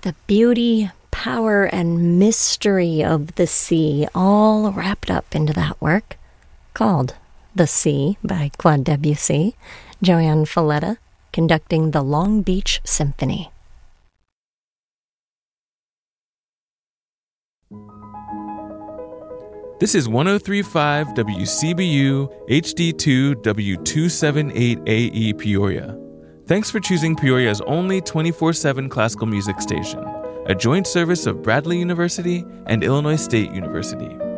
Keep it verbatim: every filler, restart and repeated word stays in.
The beauty, power, and mystery of the sea all wrapped up into that work called The Sea by Claude Debussy, Joanne Falletta conducting the Long Beach Symphony. This is one oh three point five W C B U H D two W two seventy-eight A E Peoria. Thanks for choosing Peoria's only twenty-four seven classical music station, a joint service of Bradley University and Illinois State University.